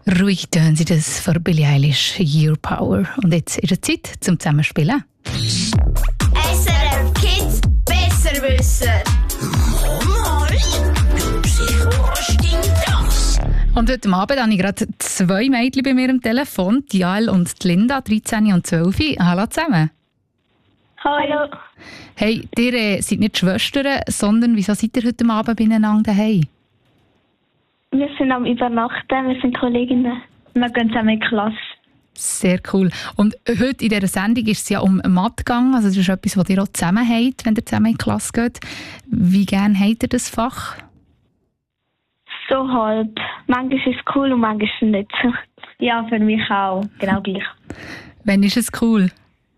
Ruhig tönen Sie das für Billie Eilish, Your Power. Und jetzt ist es Zeit zum Zusammenspielen. SRF Kids besser wissen. Mal, sicher, was stimmt das? Und heute Abend habe ich gerade 2 Mädchen bei mir am Telefon, die Jael und die Linda, 13 und 12. Hallo zusammen. Hallo. Hey, ihr seid nicht Schwestern, sondern wieso seid ihr heute Abend beieinander daheim? Wir sind am Übernachten, wir sind Kolleginnen. Wir gehen zusammen in die Klasse. Sehr cool. Und heute in dieser Sendung ist es ja um Mathe gegangen. Also das ist etwas, was ihr auch zusammen habt, wenn ihr zusammen in die Klasse geht. Wie gerne habt ihr das Fach? So halb. Manchmal ist es cool und manchmal nicht so. Ja, für mich auch. Genau gleich. Wann ist es cool?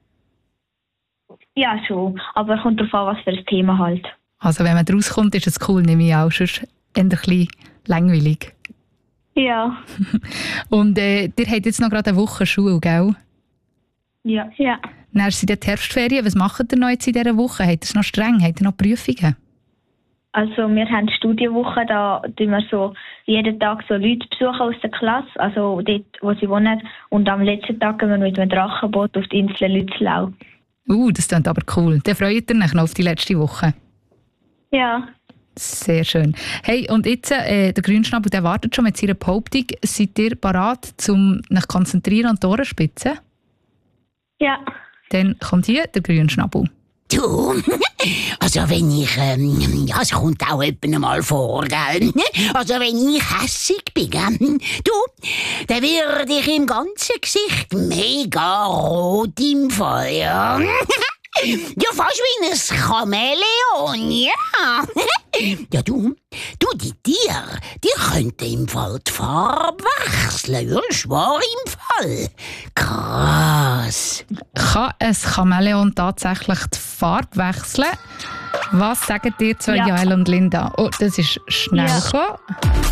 Ja, schon. Aber es kommt darauf an, was für ein Thema halt. Also wenn man rauskommt, ist es cool, nehme ich auch. Sonst eher ein bisschen langweilig. Ja. Und ihr habt jetzt noch gerade eine Woche Schule, gell? Ja. Ja. Dann sind die Herbstferien. Was macht ihr noch jetzt in dieser Woche? Habt ihr es noch streng? Habt ihr noch Prüfungen? Also wir haben Studienwoche, da tun wir so jeden Tag so Leute besuchen aus der Klasse, also dort, wo sie wohnen. Und am letzten Tag gehen wir mit einem Drachenboot auf die Insel Lützlau. Das klingt aber cool. Dann freut ihr euch noch auf die letzte Woche. Ja. Sehr schön. Hey, und jetzt, der Grünschnabel, der wartet schon mit seiner Behauptung. Seid ihr bereit, um euch konzentrieren und die Ohren spitzen? Ja. Dann kommt hier der Grünschnabel. Du, also wenn ich, ja, es kommt auch etwa mal vor, gell? Also wenn ich hässig bin, gell? Du, dann werde ich im ganzen Gesicht mega rot im Fall, ja. Ja, fast wie ein Chamäleon, ja. Ja, du, die Tiere, die könnten im Fall die Farbe wechseln, ja, schwör im Fall. Krass. Kann ein Chamäleon tatsächlich die Farbe wechseln? Was sagen dir zwei, Ja. Jael und Linda? Oh, das ist schnell Ja. gekommen.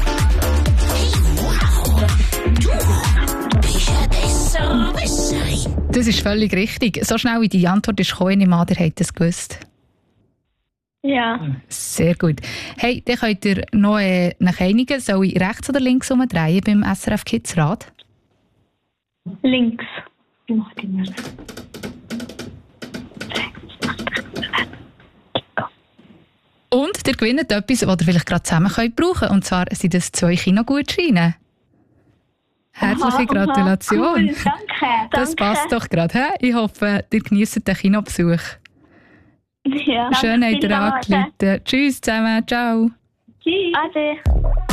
Du bist ein Besserwisserin. Das ist völlig richtig. So schnell wie die Antwort ist gekommen, ich meine, ihr habt es gewusst. Ja. Sehr gut. Hey, dann könnt ihr noch nach einigen. Soll ich rechts oder links umdrehen beim SRF Kids Rad? Links. Und ihr gewinnt etwas, das ihr vielleicht gerade zusammen könnt brauchen. Und zwar sind das 2 Kinogutscheine. Herzliche Gratulation. Cool, danke. Das passt doch gerade. He? Ich hoffe, ihr genießt den Kinobesuch. Ja. Schön, habt ihr Danke. angerufen. Tschüss zusammen. Ciao. Tschüss. Ade.